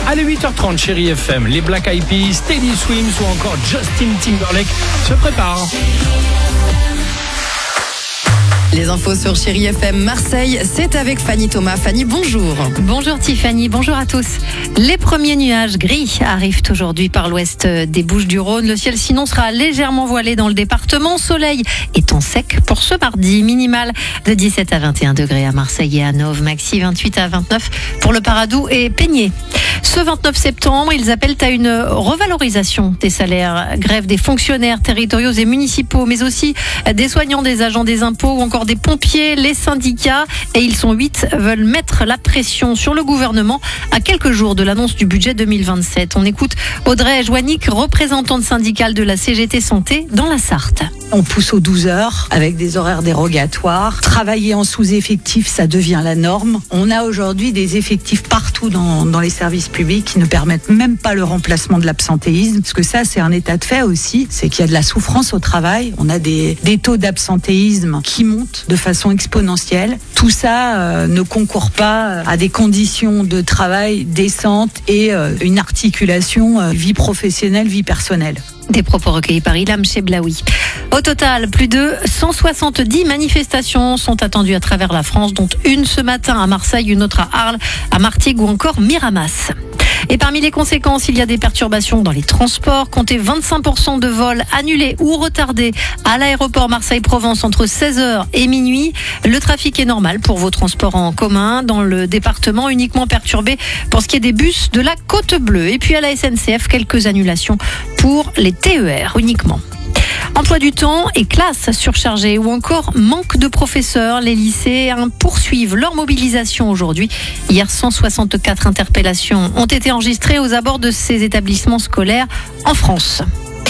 Allez, 8h30, Chérie FM, les Black Eyed Peas, Teddy Swims ou encore Justin Timberlake se préparent. Les infos sur Chérie FM Marseille, c'est avec Fanny Thomas. Fanny, bonjour. Bonjour Tiffany, bonjour à tous. Les premiers nuages gris arrivent aujourd'hui par l'ouest des Bouches-du-Rhône. Le ciel sinon sera légèrement voilé dans le département. Soleil étant sec pour ce mardi, minimal de 17 à 21 degrés à Marseille et à Nov, maxi 28 à 29 pour le Paradou et Peigné. Ce 29 septembre, ils appellent à une revalorisation des salaires. Grève des fonctionnaires territoriaux et municipaux, mais aussi des soignants, des agents des impôts ou encore des pompiers, les syndicats. Et ils sont 8, veulent mettre la pression sur le gouvernement à quelques jours de l'annonce du budget 2027. On écoute Audrey Joannick, représentante syndicale de la CGT Santé dans la Sarthe. On pousse aux 12 heures avec des horaires dérogatoires. Travailler en sous-effectif, ça devient la norme. On a aujourd'hui des effectifs partout dans les services publics qui ne permettent même pas le remplacement de l'absentéisme. Parce que ça, c'est un état de fait aussi. C'est qu'il y a de la souffrance au travail. On a des taux d'absentéisme qui montent de façon exponentielle. Tout ça ne concourt pas à des conditions de travail décentes et une articulation vie professionnelle, vie personnelle. Des propos recueillis par Ilham Cheblaoui. Au total, plus de 170 manifestations sont attendues à travers la France, dont une ce matin à Marseille, une autre à Arles, à Martigues ou encore Miramas. Et parmi les conséquences, il y a des perturbations dans les transports. Comptez 25% de vols annulés ou retardés à l'aéroport Marseille-Provence entre 16h et minuit. Le trafic est normal pour vos transports en commun dans le département, uniquement perturbé pour ce qui est des bus de la Côte Bleue. Et puis à la SNCF, quelques annulations pour les TER uniquement. Emploi du temps et classes surchargées ou encore manque de professeurs. Les lycéens poursuivent leur mobilisation aujourd'hui. Hier, 164 interpellations ont été enregistrées aux abords de ces établissements scolaires en France.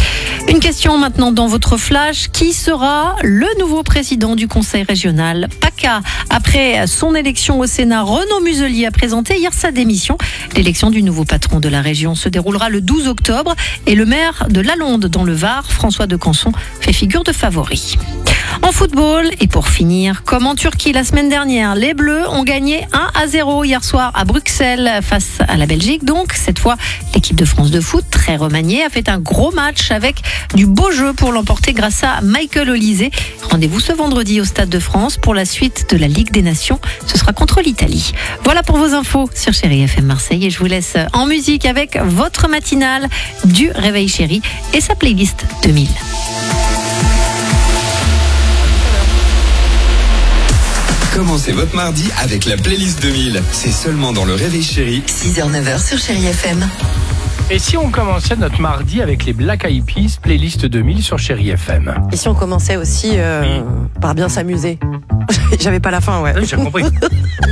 Une question maintenant dans votre flash. Qui sera le nouveau président du Conseil régional PACA? Après son élection au Sénat, Renaud Muselier a présenté hier sa démission. L'élection du nouveau patron de la région se déroulera le 12 octobre et le maire de Lalonde dans le Var, François de Canson, fait figure de favori. En football, et pour finir, comme en Turquie la semaine dernière, les Bleus ont gagné 1-0 hier soir à Bruxelles face à la Belgique. Donc, cette fois, l'équipe de France de foot, très remaniée, a fait un gros match avec du beau jeu pour l'emporter grâce à Michael Olise. Rendez-vous ce vendredi au Stade de France pour la suite de la Ligue des Nations. Ce sera contre l'Italie. Voilà pour vos infos sur Chérie FM Marseille. Et je vous laisse en musique avec votre matinale du Réveil Chérie et sa playlist 2000. Commencez votre mardi avec la playlist 2000. C'est seulement dans le Réveil Chéri. 6h-9h sur Chérie FM. Et si on commençait notre mardi avec les Black Eyed Peas, playlist 2000 sur Chérie FM? Et si on commençait aussi par bien s'amuser? J'avais pas la fin, ouais. J'ai compris.